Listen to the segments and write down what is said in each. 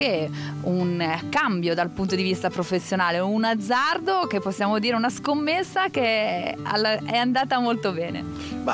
un cambio dal punto di vista professionale, un azzardo, che possiamo dire una scommessa che è andata molto bene.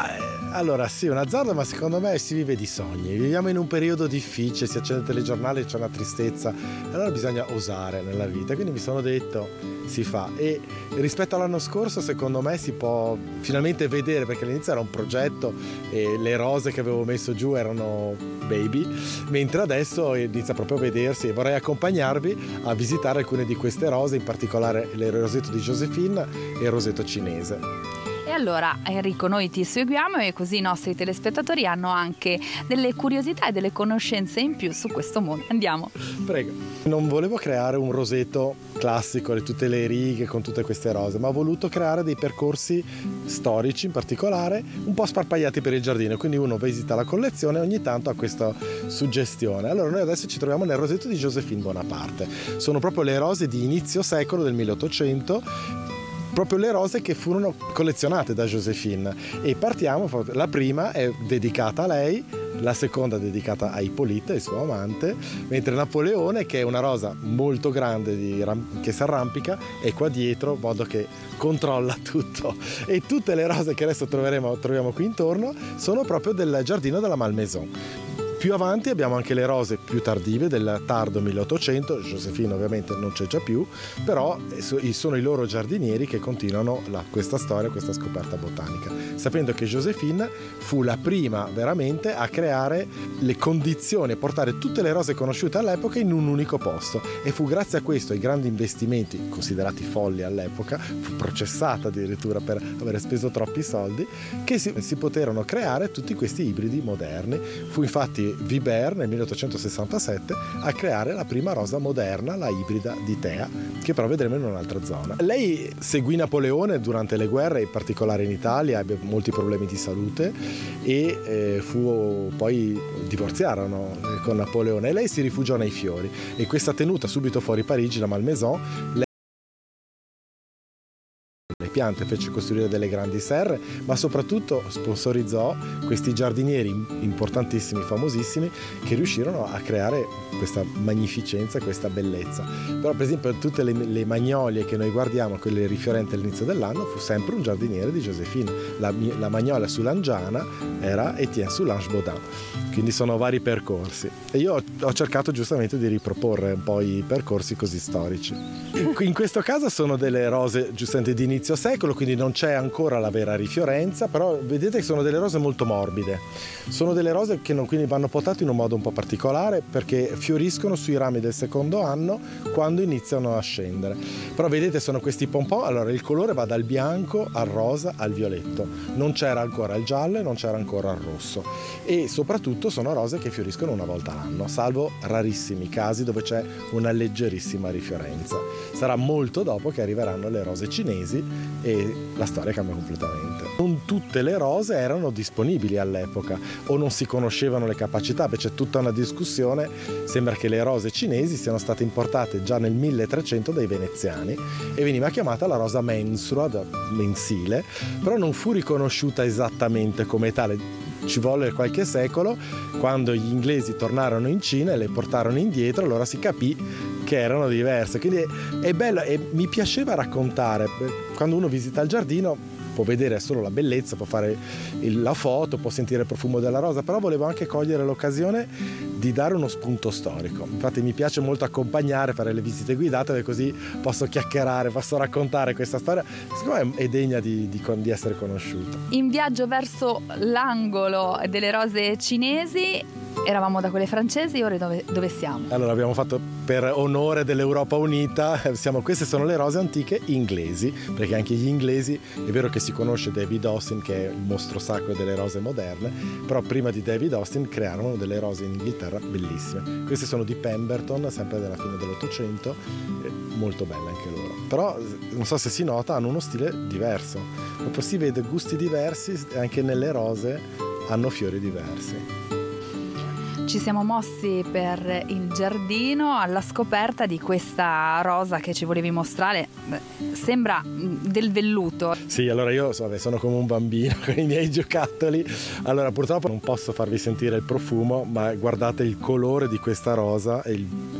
Allora sì, un azzardo, ma secondo me si vive di sogni. Viviamo in un periodo difficile, si accende il telegiornale, c'è una tristezza, allora bisogna osare nella vita, quindi mi sono detto si fa. E rispetto all'anno scorso secondo me si può finalmente vedere, perché all'inizio era un progetto e le rose che avevo messo giù erano baby, mentre adesso inizia proprio a vedersi, e vorrei accompagnarvi a visitare alcune di queste rose, in particolare il rosetto di Joséphine e il rosetto cinese. E allora Enrico, noi ti seguiamo e così i nostri telespettatori hanno anche delle curiosità e delle conoscenze in più su questo mondo. Andiamo. Prego. Non volevo creare un rosetto classico, tutte le righe con tutte queste rose, ma ho voluto creare dei percorsi storici, in particolare un po' sparpagliati per il giardino, quindi uno visita la collezione e ogni tanto ha questa suggestione. Allora noi adesso ci troviamo nel rosetto di Joséphine Bonaparte. Sono proprio le rose di inizio secolo del 1800, proprio le rose che furono collezionate da Joséphine, e partiamo, la prima è dedicata a lei, la seconda dedicata a Ippolite, il suo amante, mentre Napoleone, che è una rosa molto grande che si arrampica, è qua dietro, in modo che controlla tutto. E tutte le rose che adesso troviamo qui intorno sono proprio del giardino della Malmaison. Più avanti abbiamo anche le rose più tardive del tardo 1800, Joséphine ovviamente non c'è già più, però sono i loro giardinieri che continuano questa storia, questa scoperta botanica, sapendo che Joséphine fu la prima veramente a creare le condizioni, a portare tutte le rose conosciute all'epoca in un unico posto, e fu grazie a questo, ai grandi investimenti considerati folli all'epoca, fu processata addirittura per aver speso troppi soldi, che si poterono creare tutti questi ibridi moderni. Fu infatti Vibert nel 1867 a creare la prima rosa moderna, la ibrida di Thea, che però vedremo in un'altra zona. Lei seguì Napoleone durante le guerre, in particolare in Italia, ebbe molti problemi di salute e poi divorziarono con Napoleone, e lei si rifugiò nei fiori, e questa tenuta subito fuori Parigi, la Malmaison, le piante, fece costruire delle grandi serre, ma soprattutto sponsorizzò questi giardinieri importantissimi, famosissimi, che riuscirono a creare questa magnificenza, questa bellezza. Però per esempio tutte le magnolie che noi guardiamo, quelle rifiorenti all'inizio dell'anno, fu sempre un giardiniere di Joséphine. La magnolia soulangiana era Etienne Soulange Bodin, quindi sono vari percorsi, e io ho cercato giustamente di riproporre un po' i percorsi così storici. In questo caso sono delle rose giustamente di inizio secolo, quindi non c'è ancora la vera rifiorenza, però vedete che sono delle rose molto morbide, sono delle rose che quindi vanno potate in un modo un po' particolare, perché fioriscono sui rami del secondo anno, quando iniziano a scendere. Però vedete, sono questi pompon, allora il colore va dal bianco al rosa al violetto, non c'era ancora il giallo e non c'era ancora il rosso, e soprattutto sono rose che fioriscono una volta l'anno, salvo rarissimi casi dove c'è una leggerissima rifiorenza. Sarà molto dopo che arriveranno le rose cinesi e la storia cambia completamente. Non tutte le rose erano disponibili all'epoca o non si conoscevano le capacità, c'è tutta una discussione. Sembra che le rose cinesi siano state importate già nel 1300 dai veneziani e veniva chiamata la rosa mensua, mensile, però non fu riconosciuta esattamente come tale. Ci volle qualche secolo, quando gli inglesi tornarono in Cina e le portarono indietro, allora si capì che erano diverse. Quindi è bello, e mi piaceva raccontare. Quando uno visita il giardino può vedere solo la bellezza, può fare la foto, può sentire il profumo della rosa, però volevo anche cogliere l'occasione di dare uno spunto storico. Infatti mi piace molto accompagnare, fare le visite guidate, perché così posso chiacchierare, posso raccontare questa storia, secondo me è degna di essere conosciuta. In viaggio verso l'angolo delle rose cinesi, eravamo da quelle francesi, ora dove siamo? Allora abbiamo fatto, per onore dell'Europa unita, queste sono le rose antiche inglesi, perché anche gli inglesi, è vero che si conosce David Austin, che è il mostro sacro delle rose moderne, però prima di David Austin crearono delle rose in Inghilterra bellissime. Queste sono di Pemberton, sempre della fine dell'Ottocento, molto belle anche loro. Però non so se si nota, hanno uno stile diverso, proprio si vede gusti diversi, anche nelle rose hanno fiori diversi. Ci siamo mossi per il giardino alla scoperta di questa rosa che ci volevi mostrare. Sembra del velluto. Sì, allora io sono come un bambino con i miei giocattoli. Allora purtroppo non posso farvi sentire il profumo, ma guardate il colore di questa rosa e